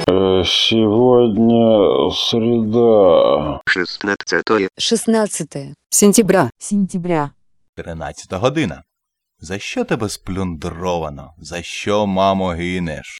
Сегодня среда. 16 сентября. 13 година. За що тебе сплюндровано? За що, мамо, гинеш?